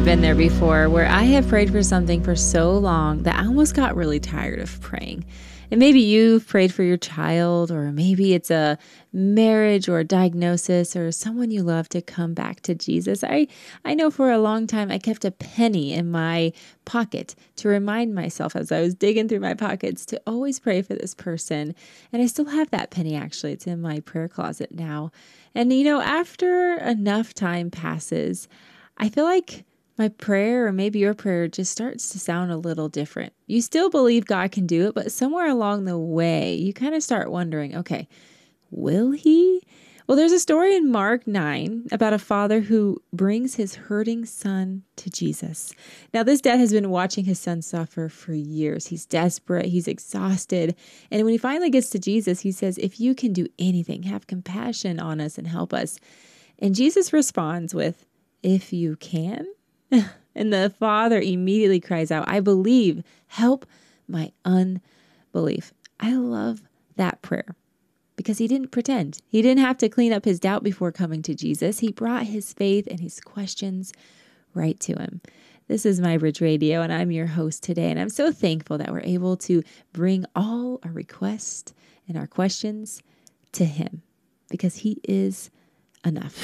been there before where I have prayed for something for so long that I almost got really tired of praying. And maybe you've prayed for your child, or maybe it's a marriage or a diagnosis or someone you love to come back to Jesus. I know for a long time I kept a penny in my pocket to remind myself as I was digging through my pockets to always pray for this person. And I still have that penny, actually. It's in my prayer closet now. And, after enough time passes, I feel like my prayer, or maybe your prayer, just starts to sound a little different. You still believe God can do it, but somewhere along the way, you kind of start wondering, okay, will he? Well, there's a story in Mark 9 about a father who brings his hurting son to Jesus. Now, this dad has been watching his son suffer for years. He's desperate. He's exhausted. And when he finally gets to Jesus, he says, if you can do anything, have compassion on us and help us. And Jesus responds with, if you can? And the father immediately cries out, I believe, help my unbelief. I love that prayer because he didn't pretend. He didn't have to clean up his doubt before coming to Jesus. He brought his faith and his questions right to him. This is My Bridge Radio, and I'm your host today. And I'm so thankful that we're able to bring all our requests and our questions to him because he is enough.